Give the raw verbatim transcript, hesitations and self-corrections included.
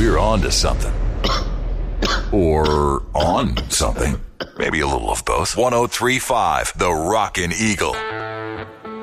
we're on to something. Or on something. Maybe a little of both. one oh three point five, The Rockin' Eagle.